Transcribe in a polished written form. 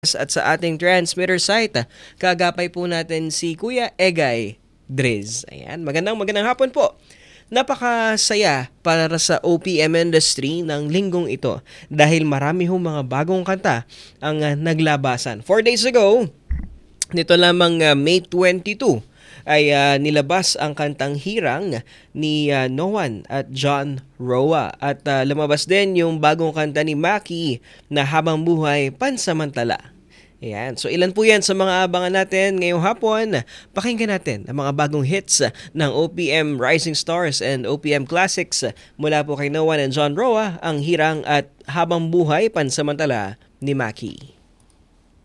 At sa ating transmitter site, kagapay po natin si Kuya Egay Driz. Ayan, magandang hapon po. Napakasaya para sa OPM industry ng linggong ito dahil marami hong mga bagong kanta ang naglabasan. 4 days ago, nito lamang May 22, ay nilabas ang kantang Hirang ni Noan at John Roa. At lumabas din yung bagong kanta ni Maki na Habang Buhay Pansamantala. Ayan. So ilan po yan sa mga abangan natin ngayong hapon. Pakinggan natin ang mga bagong hits ng OPM Rising Stars and OPM Classics mula po kay Noan and John Roa, ang Hirang at Habang Buhay Pansamantala ni Maki.